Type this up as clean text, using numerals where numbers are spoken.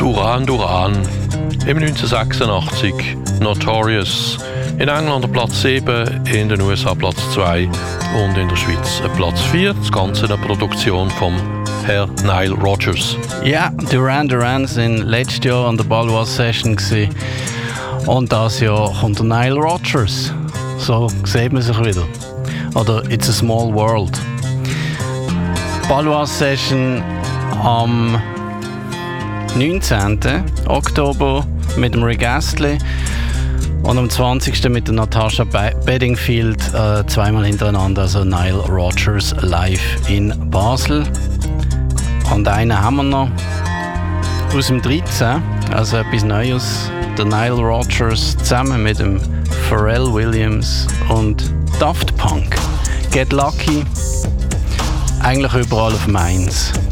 Duran Duran. Im 1986 Notorious. In England Platz 7, in den USA Platz 2 und in der Schweiz Platz 4. Das Ganze eine Produktion vom Herr Nile Rodgers. Ja, Duran Duran sind letztes Jahr an der Balloise Session gewesen. Und dieses Jahr kommt der Nile Rodgers. So sieht man sich wieder. Oder It's a Small World. Balloise Session am 19. Oktober mit dem Rick Astley und am 20. mit der Natasha Bedingfield zweimal hintereinander, also Nile Rodgers live in Basel. Und einen haben wir noch aus dem 13, also etwas Neues, der Nile Rodgers zusammen mit dem Pharrell Williams und Daft Punk. Get Lucky, eigentlich überall auf Mainz.